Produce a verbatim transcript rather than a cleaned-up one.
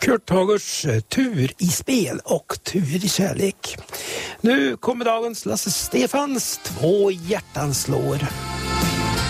Kurt Hagers Tur i spel och Tur i kärlek. Nu kommer dagens Lasse Stefans Två hjärtan slår.